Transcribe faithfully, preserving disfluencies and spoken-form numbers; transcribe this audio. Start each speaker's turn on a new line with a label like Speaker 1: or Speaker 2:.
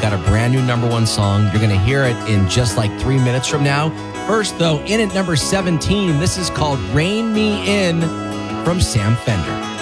Speaker 1: got a brand new number one song. You're going to hear it in just like three minutes from now. First, though, in at number seventeen, this is called Rain Me In from Sam Fender.